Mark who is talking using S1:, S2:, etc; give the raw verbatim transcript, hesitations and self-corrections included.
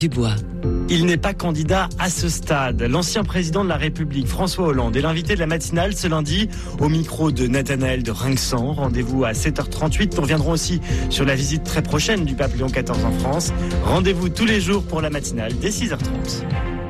S1: Dubois.
S2: Il n'est pas candidat à ce stade. L'ancien président de la République, François Hollande, est l'invité de la matinale ce lundi au micro de Nathanaël de Rinxan. Rendez-vous à sept heures trente-huit. Nous reviendrons aussi sur la visite très prochaine du pape Léon quatorze en France. Rendez-vous tous les jours pour la matinale dès six heures trente.